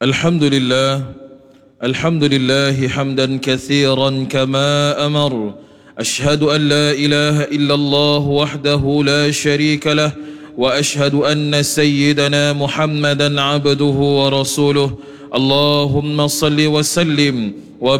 الحمد لله حمدا كثيرا كما أمر. أشهد أن لا إله إلا الله وحده لا شريك له، وأشهد أن سيدنا محمدا عبده ورسوله. اللهم صل وسلم